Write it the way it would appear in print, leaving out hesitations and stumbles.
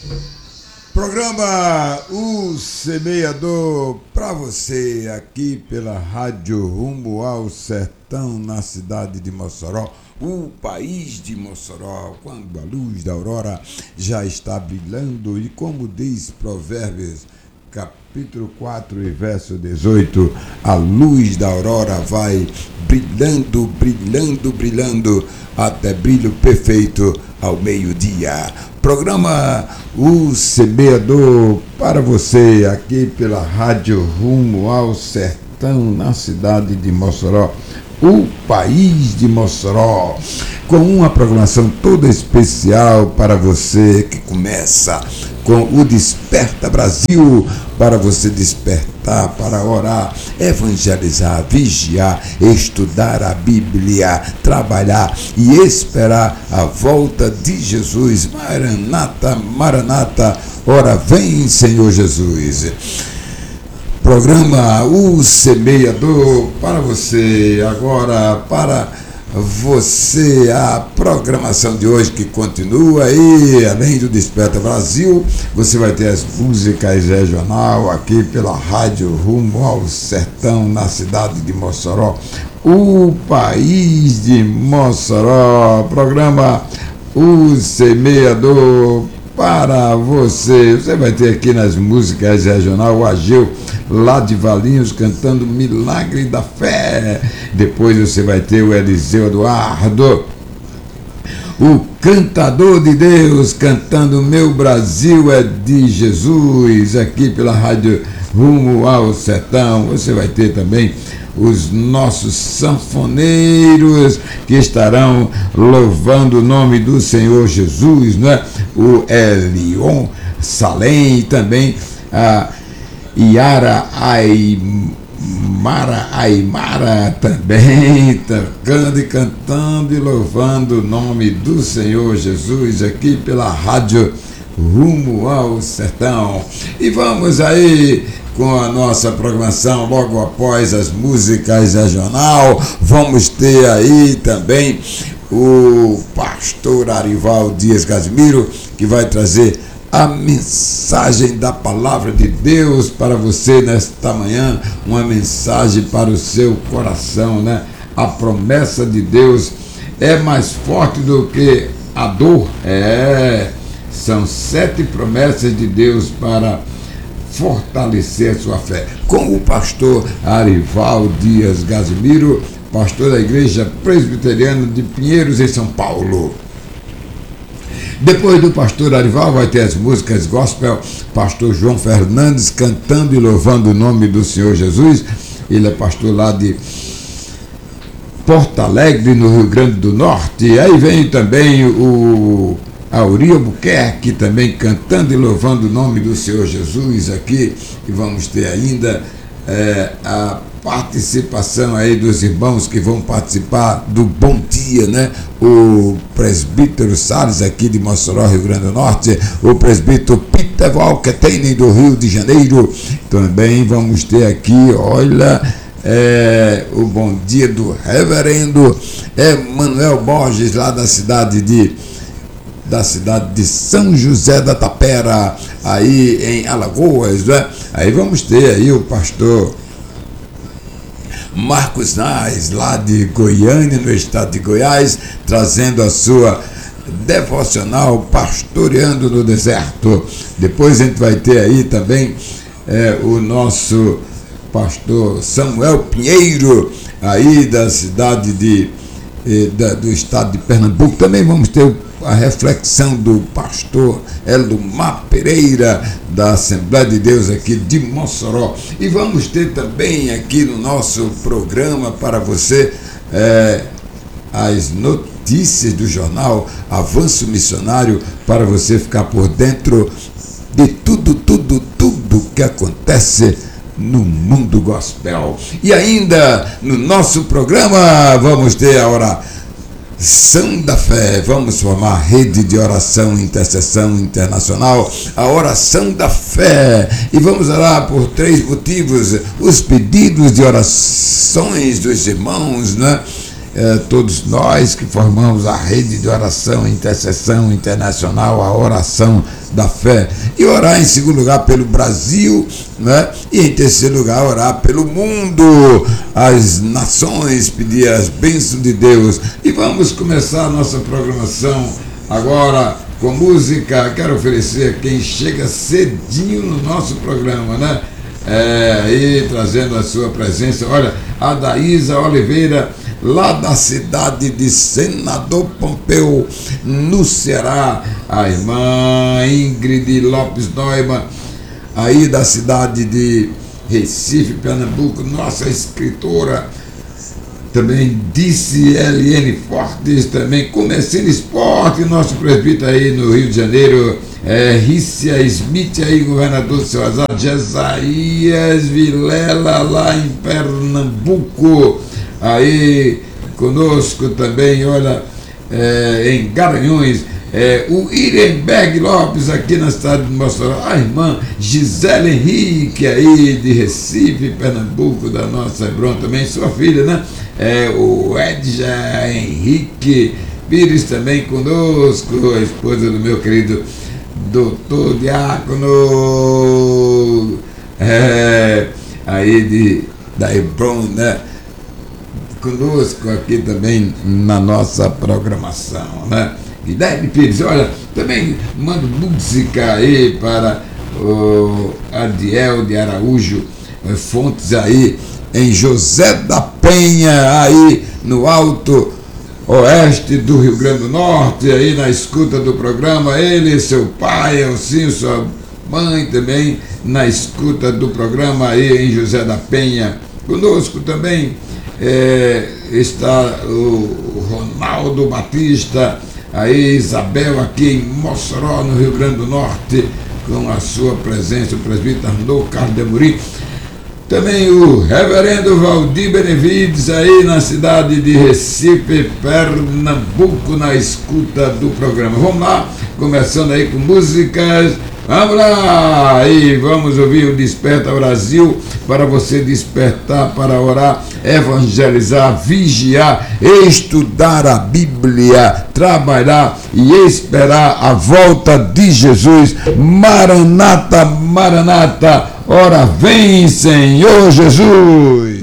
Programa O Semeador para você aqui pela Rádio Rumo ao Sertão, na cidade de Mossoró, o país de Mossoró, quando a luz da aurora já está brilhando. E como diz Provérbios, capítulo 4 e verso 18, a luz da aurora vai brilhando, brilhando, brilhando, até brilho perfeito ao meio-dia. Programa O Semeador para você aqui pela Rádio Rumo ao Sertão, na cidade de Mossoró, o país de Mossoró, com uma programação toda especial para você que começa com o Desperta Brasil, para você despertar, para orar, evangelizar, vigiar, estudar a Bíblia, trabalhar e esperar a volta de Jesus. Maranata, Maranata, ora vem, Senhor Jesus. Programa O Semeador para você, agora para você, a programação de hoje que continua aí, além do Desperta Brasil, você vai ter as músicas regional aqui pela Rádio Rumo ao Sertão, na cidade de Mossoró, o país de Mossoró. Programa O Semeador para você. Você vai ter aqui nas músicas regional o Ageu lá de Valinhos cantando Milagre da Fé. Depois você vai ter o Eliseu Eduardo, o cantador de Deus, cantando Meu Brasil é de Jesus, aqui pela Rádio Rumo ao Sertão. Você vai ter também os nossos sanfoneiros que estarão louvando o nome do Senhor Jesus, né? O Elion Salem, também a Yara Aymara também tocando e cantando e louvando o nome do Senhor Jesus aqui pela Rádio Rumo ao Sertão. E vamos aí com a nossa programação logo após as músicas regional. Vamos ter aí também o pastor Arival Dias Casimiro, que vai trazer a mensagem da palavra de Deus para você nesta manhã, uma mensagem para o seu coração, né? A promessa de Deus é mais forte do que a dor. São 7 promessas de Deus para fortalecer a sua fé, com o pastor Arival Dias Casimiro, pastor da Igreja Presbiteriana de Pinheiros, em São Paulo. Depois do pastor Arival vai ter as músicas gospel, pastor João Fernandes cantando e louvando o nome do Senhor Jesus. Ele é pastor lá de Porto Alegre, no Rio Grande do Norte. Aí vem também o Auri Albuquerque também cantando e louvando o nome do Senhor Jesus aqui. E vamos ter ainda a participação aí dos irmãos que vão participar do Bom Dia, né? O presbítero Salles aqui de Mossoró, Rio Grande do Norte, o presbítero Peter Valquetene do Rio de Janeiro. Também vamos ter aqui, olha, o Bom Dia do reverendo Manuel Borges, lá da cidade de São José da Tapera, aí em Alagoas, né? Aí vamos ter aí o pastor Marcos Nais, lá de Goiânia, no estado de Goiás, trazendo a sua devocional Pastoreando no Deserto. Depois a gente vai ter aí também o nosso pastor Samuel Pinheiro, aí da cidade do estado de Pernambuco. Também vamos ter a reflexão do pastor Elomar Pereira, da Assembleia de Deus aqui de Mossoró. E vamos ter também aqui no nosso programa para você as notícias do jornal Avanço Missionário, para você ficar por dentro de tudo que acontece no mundo gospel. E ainda no nosso programa vamos ter a oração da fé. Vamos formar a rede de oração e intercessão internacional, a oração da fé, e vamos orar por 3 motivos: os pedidos de orações dos irmãos, né? todos nós que formamos a rede de oração e intercessão internacional, a oração da fé, e orar em segundo lugar pelo Brasil, né? E em terceiro lugar orar pelo mundo, as nações, pedir as bênçãos de Deus. E vamos começar a nossa programação agora com música. Quero oferecer a quem chega cedinho no nosso programa, né? Aí trazendo a sua presença, olha, a Daísa Oliveira, lá da cidade de Senador Pompeu, no Ceará, a irmã Ingrid Lopes Neumann, aí da cidade de Recife, Pernambuco, nossa escritora, também disse Eliane Fortes, também Comerciante Esporte, nosso presbítero aí no Rio de Janeiro, Rícia Smith aí, governador do seu azar, Jesaías Vilela lá em Pernambuco, aí conosco também, olha, em Garanhuns, o Irenberg Lopes aqui na cidade de Mossoró, a irmã Gisele Henrique aí de Recife, Pernambuco, da nossa Hebron, também sua filha, né? O Edja Henrique Pires também conosco, a esposa do meu querido doutor Diácono, aí da Hebron, né? Conosco aqui também na nossa programação, né? Guilherme Pires, olha, também mando música aí para o Adiel de Araújo Fontes aí em José da Penha, aí no Alto Oeste do Rio Grande do Norte, aí na escuta do programa, ele, seu pai, Elcinho, sua mãe também na escuta do programa aí em José da Penha. Conosco também está o Ronaldo Batista, aí Isabel aqui em Mossoró, no Rio Grande do Norte, com a sua presença, o presbítero Arnaud Carlos de Amorim. Também o reverendo Valdir Benevides aí na cidade de Recife, Pernambuco, na escuta do programa. Vamos lá, começando aí com músicas. Vamos lá! Aí vamos ouvir o Desperta Brasil, para você despertar, para orar, evangelizar, vigiar, estudar a Bíblia, trabalhar e esperar a volta de Jesus. Maranata, Maranata, ora vem, Senhor Jesus!